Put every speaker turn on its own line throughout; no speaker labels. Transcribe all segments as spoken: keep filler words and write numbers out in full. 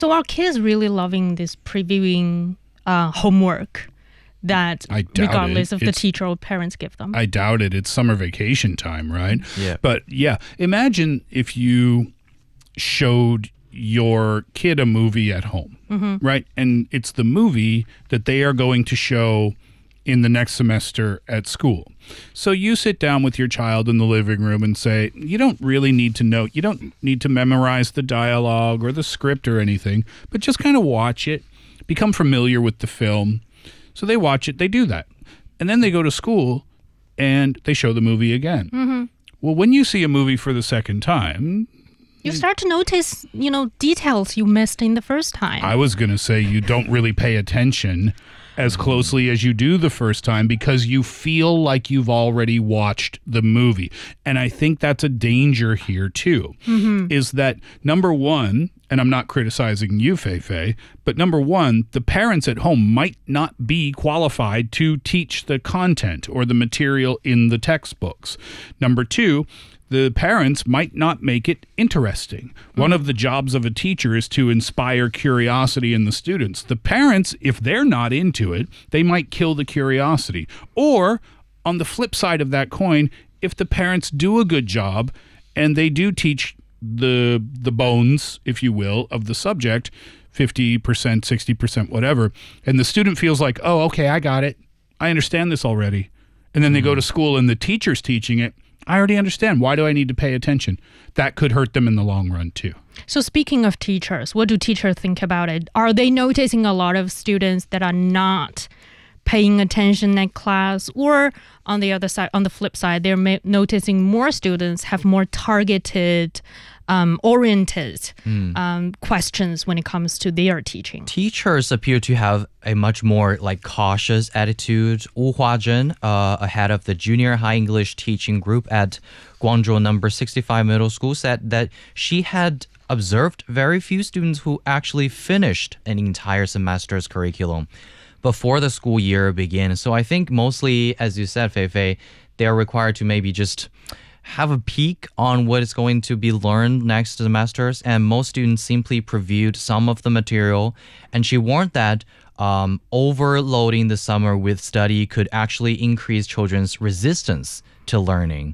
So are kids really loving this previewing uh, homework that
I doubt
regardless
it.
of the
It's-
teacher or parents give them?
I doubt it. It's summer vacation time, right?
Yeah.
But yeah, imagine if you showed your kid a movie at home, right? And it's the movie that they are going to show in the next semester at school. So you sit down with your child in the living room and say, you don't really need to know, you don't need to memorize the dialogue or the script or anything, but just kind of watch it, become familiar with the film. So they watch it, they do that. And then they go to school and they show the movie again. Mm-hmm. Well, when you see a movie for the second time,
You start to notice, you know, details you missed in the first time.
I was going to say you don't really pay attention as closely as you do the first time because you feel like you've already watched the movie. And I think that's a danger here too, mm-hmm. is that number one, and I'm not criticizing you, Fei Fei, but number one, the parents at home might not be qualified to teach the content or the material in the textbooks. Number two, the parents might not make it interesting. One of the jobs of a teacher is to inspire curiosity in the students. The parents, if they're not into it, they might kill the curiosity. Or on the flip side of that coin, if the parents do a good job and they do teach the the bones, if you will, of the subject, fifty percent, sixty percent, whatever, and the student feels like, oh, okay, I got it. I understand this already. And then they go to school and the teacher's teaching it. I already understand. Why do I need to pay attention? That could hurt them in the long run, too.
So speaking of teachers, what do teachers think about it? Are they noticing a lot of students that are not paying attention in class? Or on the other side, on the flip side, they're ma- noticing more students have more targeted, um, oriented
Mm.
um, questions when it comes to their teaching?
Teachers appear to have a much more like cautious attitude. Wu Huazhen, uh, a head of the junior high English teaching group at Guangzhou number sixty-five Middle School, said that she had observed very few students who actually finished an entire semester's curriculum before the school year began. So I think mostly, as you said, Fei Fei, they're required to maybe just have a peek on what is going to be learned next semesters, and most students simply previewed some of the material. And she warned that um, overloading the summer with study could actually increase children's resistance to learning.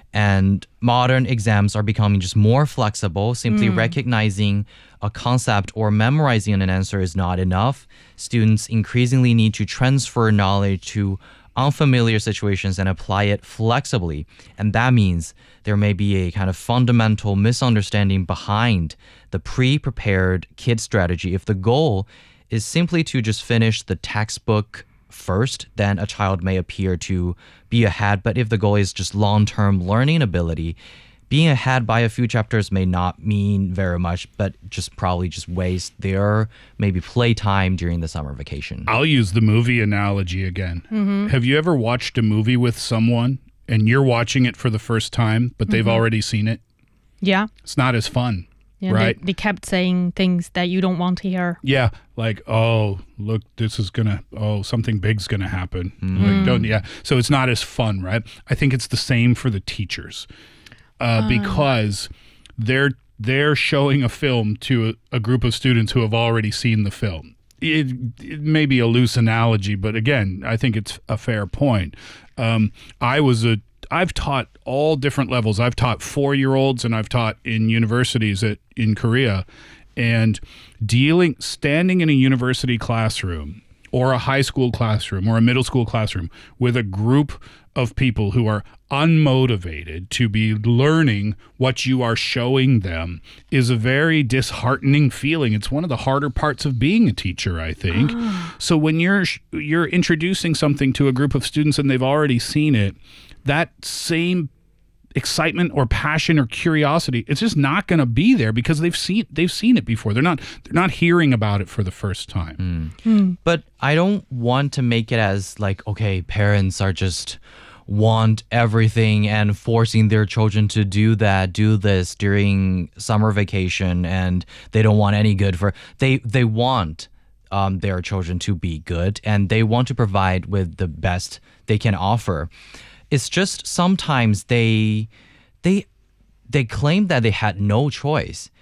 And modern exams are becoming just more flexible. Simply mm. recognizing a concept or memorizing an answer is not enough. Students increasingly need to transfer knowledge to unfamiliar situations and apply it flexibly. And that means there may be a kind of fundamental misunderstanding behind the pre-prepared kid strategy. If the goal is simply to just finish the textbook first, then a child may appear to be ahead. But if the goal is just long-term learning ability, being ahead by a few chapters may not mean very much, but just probably just waste their maybe playtime during the summer vacation.
I'll use the movie analogy again. Mm-hmm. Have you ever watched a movie with someone and you're watching it for the first time, but they've mm-hmm. already seen it?
Yeah.
It's not as fun.
Yeah,
right?
They, they kept saying things that you don't want to hear.
Yeah, like, oh, look, this is going to, oh, something big's going to happen. Mm-hmm. Like, don't, yeah. So it's not as fun, right? I think it's the same for the teachers uh, uh. because they're they're showing a film to a, a group of students who have already seen the film. It, it may be a loose analogy, but again, I think it's a fair point. Um, I was a I've taught all different levels. I've taught four-year-olds and I've taught in universities at, in Korea. And dealing, standing in a university classroom or a high school classroom or a middle school classroom with a group of people who are unmotivated to be learning what you are showing them is a very disheartening feeling. It's one of the harder parts of being a teacher, I think. Oh. So when you're you're introducing something to a group of students and they've already seen it, that same excitement or passion or curiosity, it's just not going to be there because they've seen they've seen it before. They're not they're not hearing about it for the first time.
Mm. Mm. But I don't want to make it as like, okay, parents are just want everything and forcing their children to do that, do this during summer vacation, and they don't want any good for they they want um, their children to be good, and they want to provide with the best they can offer. It's just sometimes they they they claim that they had no choice.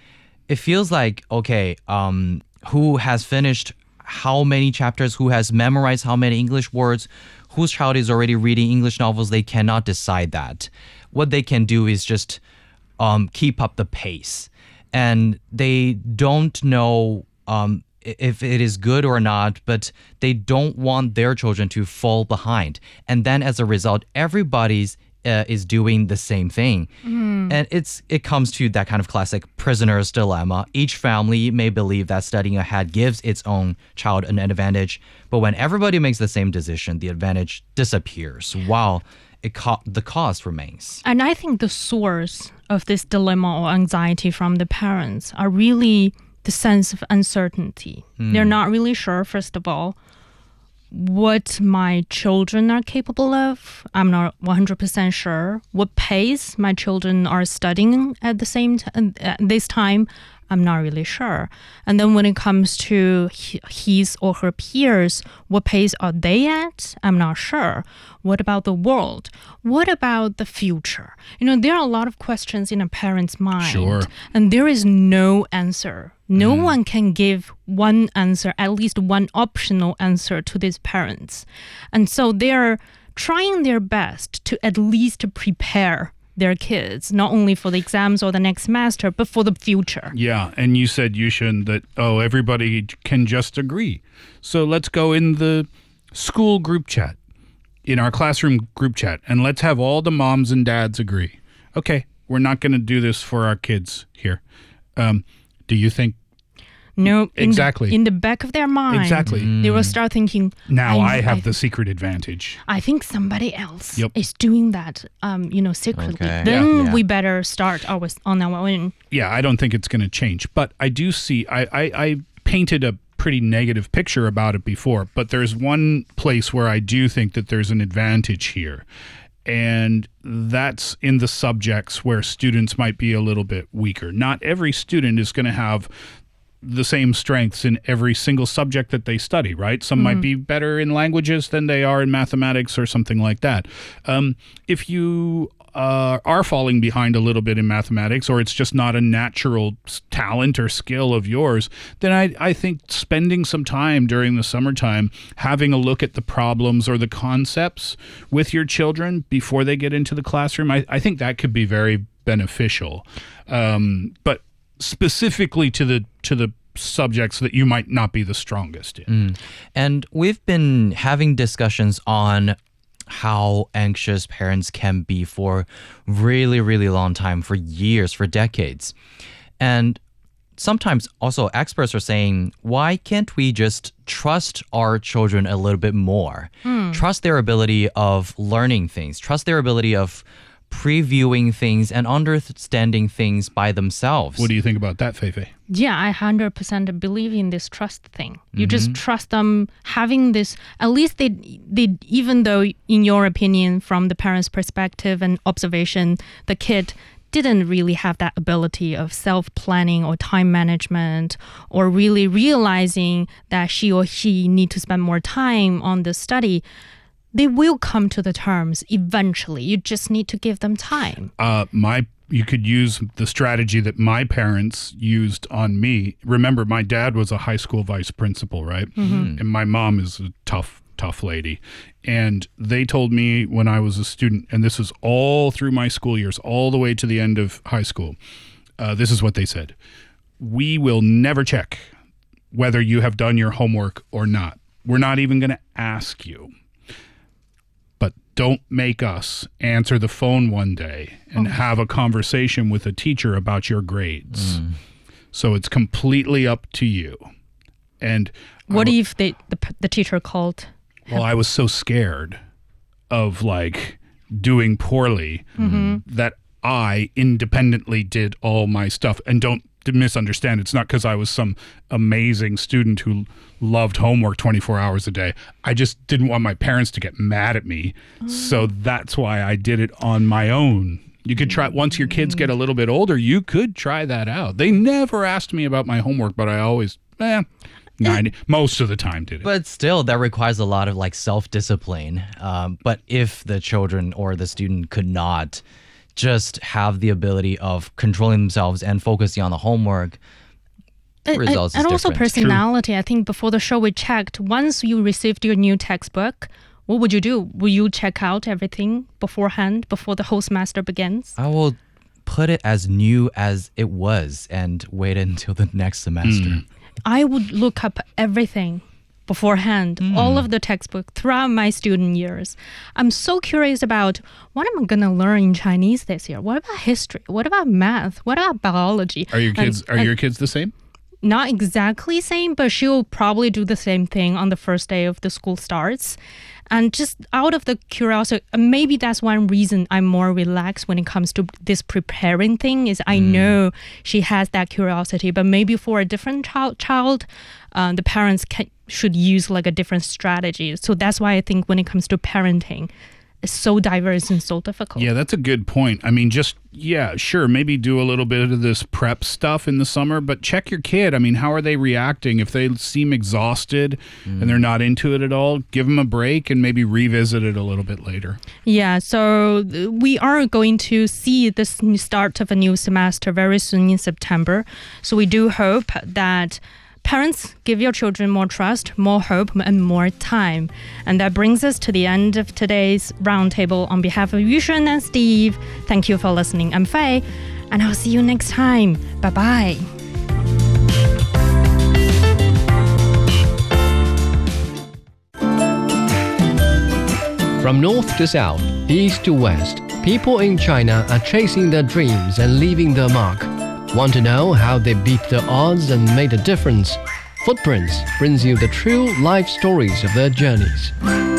it feels like, okay, um, who has finished how many chapters, who has memorized how many English words, whose child is already reading English novels, they cannot decide that. What they can do is just um, keep up the pace. And they don't know um, if it is good or not, but they don't want their children to fall behind. And then as a result, everybody's Uh, is doing the same thing.
Mm.
And it's it comes to that kind of classic prisoner's dilemma. Each family may believe that studying ahead gives its own child an advantage, but when everybody makes the same decision, the advantage disappears while it co- the cost remains.
And I think the source of this dilemma or anxiety from the parents are really the sense of uncertainty. They're not really sure, first of all, what my children are capable of. I'm not one hundred percent sure what pace my children are studying at the same t- at this time. I'm not really sure. And then when it comes to his or her peers, what pace are they at? I'm not sure. What about the world? What about the future? You know, there are a lot of questions in a parent's mind.
Sure.
And there is no answer. No mm. one can give one answer, at least one optional answer to these parents. And so they're trying their best to at least prepare their kids, not only for the exams or the next semester, but for the future.
Yeah, and you said, Yushin, that, oh, everybody can just agree. So let's go in the school group chat, in our classroom group chat, and let's have all the moms and dads agree. Okay, we're not going to do this for our kids here. Um, do you think?
No,
exactly.
In the, in the back of their mind,
exactly.
They will start thinking,
now I,
I
have
I,
the secret advantage.
I think somebody else
yep.
is doing that, um, you know, secretly.
Okay.
Then
yeah, yeah.
we better start our, on our own.
Yeah, I don't think it's going to change. But I do see, I, I, I painted a pretty negative picture about it before, but there's one place where I do think that there's an advantage here. And that's in the subjects where students might be a little bit weaker. Not every student is going to have the same strengths in every single subject that they study, right? Some mm. might be better in languages than they are in mathematics or something like that. Um, if you uh, are falling behind a little bit in mathematics, or it's just not a natural talent or skill of yours, then I, I think spending some time during the summertime having a look at the problems or the concepts with your children before they get into the classroom, I, I think that could be very beneficial. Um, but specifically to the to the subjects that you might not be the strongest in.
Mm. And we've been having discussions on how anxious parents can be for really, really long time, for years, for decades. And sometimes also experts are saying, why can't we just trust our children a little bit more? Mm. Trust their ability of learning things, trust their ability of previewing things and understanding things by themselves.
What do you think about that, Feifei?
Yeah, I one hundred percent believe in this trust thing. You mm-hmm. just trust them having this, at least they, they, even though in your opinion, from the parent's perspective and observation, the kid didn't really have that ability of self-planning or time management, or really realizing that she or he need to spend more time on the study, they will come to the terms eventually. You just need to give them time.
Uh, my, you could use the strategy that my parents used on me. Remember, my dad was a high school vice principal, right? Mm-hmm. And my mom is a tough, tough lady. And they told me when I was a student, and this is all through my school years, all the way to the end of high school, uh, this is what they said. We will never check whether you have done your homework or not. We're not even going to ask you. Don't make us answer the phone one day and oh. have a conversation with a teacher about your grades. Mm. So it's completely up to you. And
what I, if they, the the teacher called?
Well, I was so scared of like doing poorly mm-hmm. that I independently did all my stuff. And don't misunderstand, it's not because I was some amazing student who loved homework twenty-four hours a day. I just didn't want my parents to get mad at me. Oh. So that's why I did it on my own. You could try, once your kids get a little bit older, you could try that out. They never asked me about my homework, but I always, eh, ninety, most of the time did it.
But still, that requires a lot of like self-discipline. Um, but if the children or the student could not just have the ability of controlling themselves and focusing on the homework, the results
and
is
also
different.
personality. I think before the show we checked, once you received your new textbook, what would you do? Will you check out everything beforehand, before the whole semester begins?
I will put it as new as it was and wait until the next semester.
Mm.
I would look up everything beforehand,
Mm.
all of the textbook throughout my student years. I'm so curious about what am I going to learn in Chinese this year? What about history? What about math? What about biology?
Are your kids
And-
are
and
your kids the same?
not exactly same, but she'll probably do the same thing on the first day of the school starts. And just out of the curiosity, maybe that's one reason I'm more relaxed when it comes to this preparing thing is I know she has that curiosity, but maybe for a different child, child uh, the parents can, should use like a different strategy. So that's why I think when it comes to parenting, it's so diverse and so difficult.
Yeah, that's a good point. I mean, just, yeah, sure, maybe do a little bit of this prep stuff in the summer, but check your kid. I mean, how are they reacting? If they seem exhausted mm. and they're not into it at all, give them a break and maybe revisit it a little bit later.
Yeah, so we are going to see this start of a new semester very soon in September. So we do hope that parents, give your children more trust, more hope, and more time. And that brings us to the end of today's roundtable. On behalf of Yushun and Steve, thank you for listening. I'm Faye, and I'll see you next time. Bye-bye.
From north to south, east to west, people in China are chasing their dreams and leaving their mark. Want to know how they beat the odds and made a difference? Footprints brings you the true life stories of their journeys.